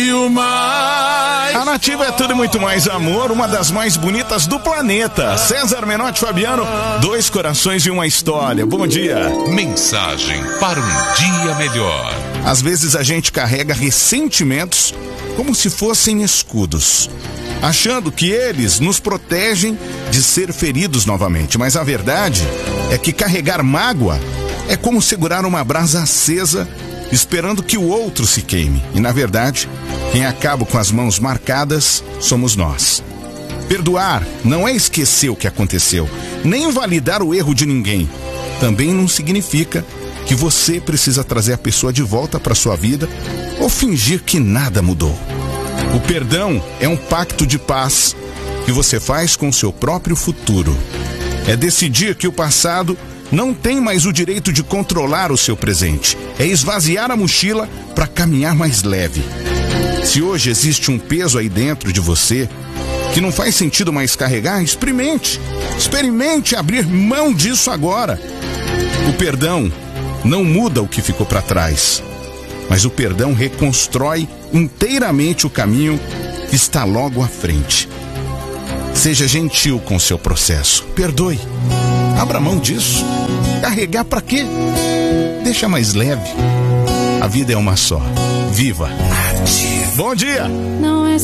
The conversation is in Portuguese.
A Nativa é tudo e muito mais amor, uma das mais bonitas do planeta. César Menotti Fabiano, 2 corações e uma história. Bom dia. Mensagem para um dia melhor. Às vezes a gente carrega ressentimentos como se fossem escudos, achando que eles nos protegem de ser feridos novamente. Mas a verdade é que carregar mágoa é como segurar uma brasa acesa esperando que o outro se queime. E na verdade, quem acaba com as mãos marcadas somos nós. Perdoar não é esquecer o que aconteceu, nem invalidar o erro de ninguém. Também não significa que você precisa trazer a pessoa de volta para sua vida ou fingir que nada mudou. O perdão é um pacto de paz que você faz com o seu próprio futuro. É decidir que o passado não tem mais o direito de controlar o seu presente. É esvaziar a mochila para caminhar mais leve. Se hoje existe um peso aí dentro de você que não faz sentido mais carregar, experimente abrir mão disso agora. O perdão não muda o que ficou para trás, mas o perdão reconstrói inteiramente o caminho que está logo à frente. Seja gentil com seu processo. Perdoe. Abra mão disso. Carregar pra quê? Deixa mais leve. A vida é uma só. Viva. Bom dia. Não é